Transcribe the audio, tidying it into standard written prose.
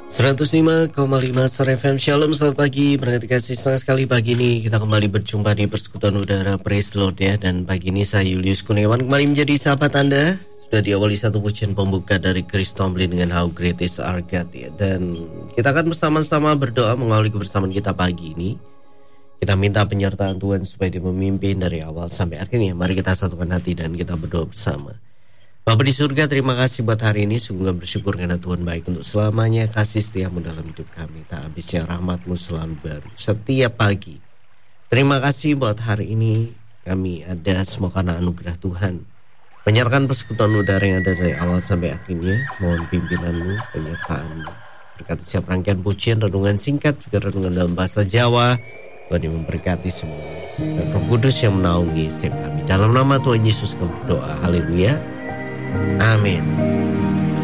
105,5 Star FM. Shalom, selamat pagi. Berkati kasih, senang sekali pagi ini kita kembali berjumpa di Persekutuan Udara. Praise Lord ya. Dan pagi ini saya Julius Kurniawan kembali menjadi sahabat Anda. Sudah diawali satu pujian pembuka dari Chris Tomlin dengan How Great Is Our God ya. Dan kita akan bersama-sama berdoa mengawali kebersamaan kita pagi ini. Kita minta penyertaan Tuhan supaya Dia memimpin dari awal sampai akhirnya. Mari kita satukan hati dan kita berdoa bersama. Bapa di surga, terima kasih buat hari ini. Sungguh bersyukur karena Tuhan baik untuk selamanya. Kasih setiamu dalam hidup kami, tak habisnya rahmatmu selalu baru setiap pagi. Terima kasih buat hari ini. Kami ada semua karena anugerah Tuhan. Menyerahkan persekutuan udara yang ada dari awal sampai akhirnya. Mohon pimpinanmu, penyertaanmu. Berkati siap rangkaian pujian, renungan singkat, juga renungan dalam bahasa Jawa. Tuhan yang memberkati semuanya. Dan Roh Kudus yang menaungi setiap kami. Dalam nama Tuhan Yesus kami berdoa. Haleluya. Amin.